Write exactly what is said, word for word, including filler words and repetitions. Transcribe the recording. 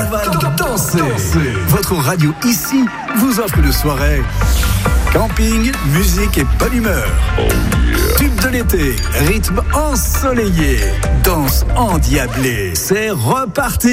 va danser. Votre radio ici vous offre une soirée camping, musique et bonne humeur. Oh yeah. Tube de l'été, rythme ensoleillé, danse endiablée. C'est reparti.